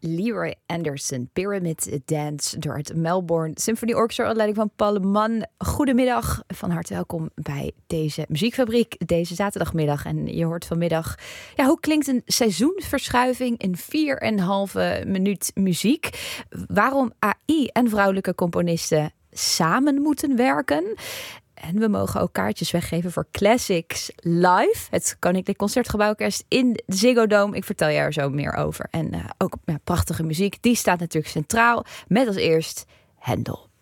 Leroy Anderson, Pyramid Dance, door het Melbourne Symphony Orchestra onder leiding van Paul Mann. Goedemiddag, van harte welkom bij deze muziekfabriek, deze zaterdagmiddag. En je hoort vanmiddag, hoe klinkt een seizoensverschuiving in 4,5 minuut muziek? Waarom AI en vrouwelijke componisten samen moeten werken? En we mogen ook kaartjes weggeven voor Classics Live. Het Koninklijk Concertgebouworkest in de Ziggo Dome. Ik vertel je er zo meer over. En ook prachtige muziek. Die staat natuurlijk centraal. Met als eerst Händel.